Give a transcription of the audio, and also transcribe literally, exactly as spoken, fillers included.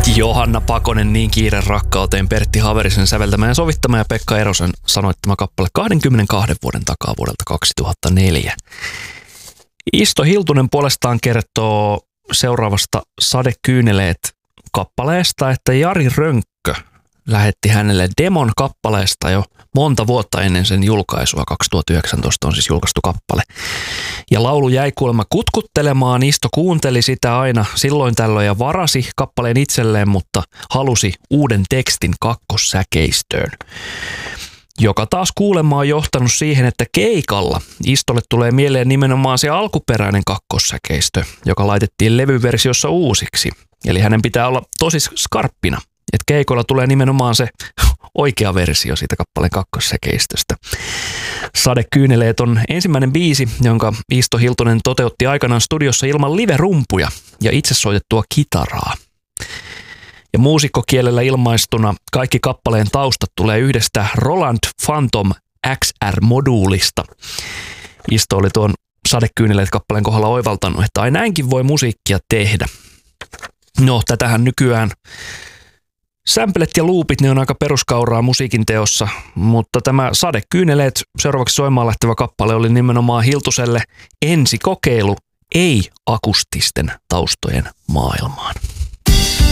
Johanna Pakonen, Niin kiire rakkauteen, Pertti Haverisen säveltämä ja sovittama ja Pekka Erosen sanoittama kappale kaksikymmentäkaksi vuoden takaa vuodelta kaksituhattaneljä. Isto Hiltunen puolestaan kertoo seuraavasta Sadekyyneleet-kappaleesta, että Jari Rönkkö lähetti hänelle demon kappaleesta jo monta vuotta ennen sen julkaisua. kaksituhattayhdeksäntoista on siis julkaistu kappale. Ja laulu jäi kuulemma kutkuttelemaan. Isto kuunteli sitä aina silloin tällöin ja varasi kappaleen itselleen, mutta halusi uuden tekstin kakkossäkeistöön. Joka taas kuulemma on johtanut siihen, että keikalla Istolle tulee mieleen nimenomaan se alkuperäinen kakkossäkeistö, joka laitettiin levyversiossa uusiksi. Eli hänen pitää olla tosi skarppina. Että keikolla tulee nimenomaan se oikea versio siitä kappaleen kakkossäkeistöstä. Sadekyyneleet on ensimmäinen biisi, jonka Isto Hiltunen toteutti aikanaan studiossa ilman live-rumpuja ja itse soitettua kitaraa. Ja muusikkokielellä ilmaistuna kaikki kappaleen taustat tulee yhdestä Roland Phantom X R-moduulista. Isto oli tuon Sadekyyneleet-kappaleen kohdalla oivaltanut, että ai näinkin voi musiikkia tehdä. No, tätähän nykyään samplet ja loopit, ne on aika peruskauraa musiikin teossa, mutta tämä Sadekyyneleet, seuraavaksi soimaan lähtevä kappale, oli nimenomaan Hiltuselle ensikokeilu ei-akustisten taustojen maailmaan.